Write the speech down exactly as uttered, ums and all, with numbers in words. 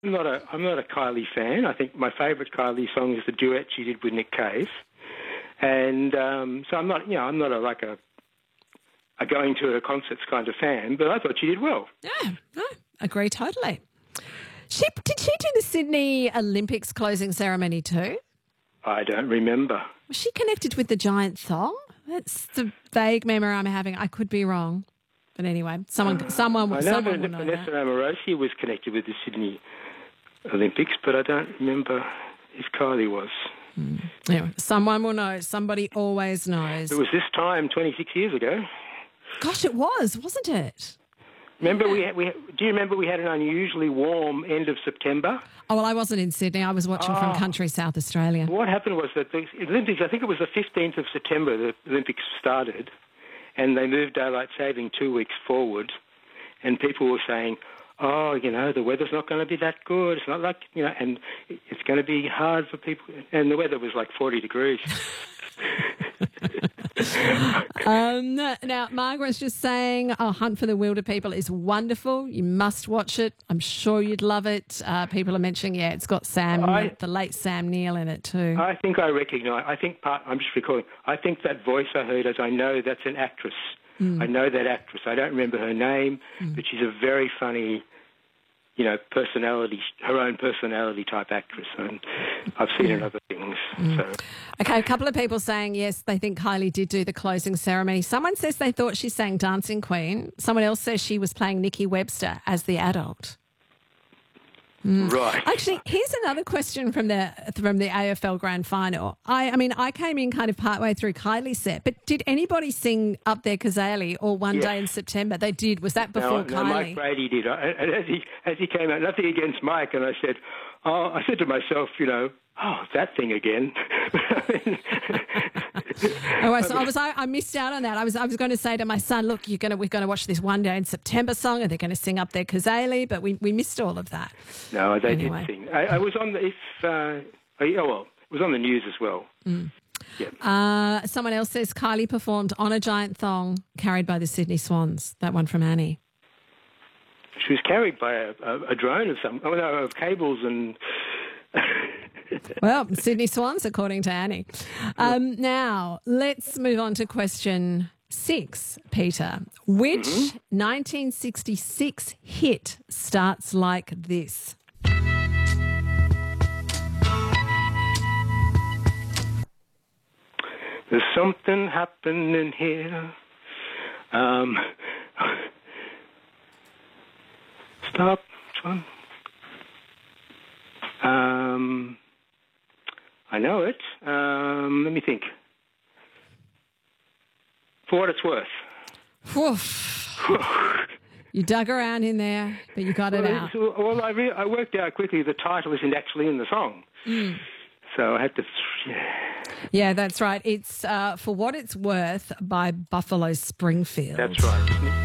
I'm not a I'm not a Kylie fan. I think my favourite Kylie song is the duet she did with Nick Cave, and um, so I'm not you know I'm not a like a a going to her concerts kind of fan. But I thought she did well. Yeah, no, agree totally. She did she do the Sydney Olympics closing ceremony too? I don't remember. Was she connected with the giant thong? That's the vague memory I'm having. I could be wrong. But anyway, someone, uh, someone, I know someone that will know Vanessa that. Amorosi was connected with the Sydney Olympics, but I don't remember if Kylie was. Mm. Anyway, someone will know. Somebody always knows. It was this time twenty-six years ago. Gosh, it was, wasn't it? Remember, yeah. we, had, we had, do you remember we had an unusually warm end of September? Oh, well, I wasn't in Sydney. I was watching oh. from country South Australia. What happened was that the Olympics, I think it was the fifteenth of September, the Olympics started, and they moved daylight saving two weeks forward, and people were saying, oh, you know, the weather's not going to be that good. It's not like, you know, and it's going to be hard for people. And the weather was like forty degrees. um, now, Margaret's just saying, oh, Hunt for the Wilder People is wonderful. You must watch it. I'm sure you'd love it. Uh, people are mentioning, yeah, it's got Sam, I, the late Sam Neill in it too. I think I recognise, I think part, I'm just recalling, I think that voice I heard as I know that's an actress. Mm. I know that actress. I don't remember her name, mm. but she's a very funny, you know, personality, her own personality type actress. And I've seen her in other things. Mm. So. Okay, a couple of people saying, yes, they think Kylie did do the closing ceremony. Someone says they thought she sang Dancing Queen. Someone else says she was playing Nikki Webster as the adult. Mm. Right. Actually, here's another question from the from the A F L Grand Final. I, I mean, I came in kind of partway through Kylie's set, but did anybody sing Up There Kazali or One yes. Day in September? They did. Was that before no, Kylie? No, Mike Brady did. I, as he as he came out, nothing against Mike, and I said, oh, I said to myself, you know, oh, that thing again. Oh, so I was I, I missed out on that. I was I was going to say to my son, look, you're going to we're going to watch this One Day in September song, and they're going to sing Up There Kazali, but we we missed all of that. No, they anyway. did sing. I, I was on the if uh, oh well, it was on the news as well. Mm. Yep. Uh, someone else says Kylie performed on a giant thong carried by the Sydney Swans. That one from Annie. She was carried by a, a, a drone of some, oh no, of cables and. Well, Sydney Swans, according to Annie. Um, now, let's move on to question six, Peter. Which mm-hmm. nineteen sixty-six hit starts like this? There's something happening here. Um, stop. Which one? Um, I know it. Um, let me think. For What It's Worth. You dug around in there, but you got well, it out. Well, I, re- I worked out quickly the title isn't actually in the song. Mm. So I had to... Yeah, yeah that's right. It's uh, For What It's Worth by Buffalo Springfield. That's right.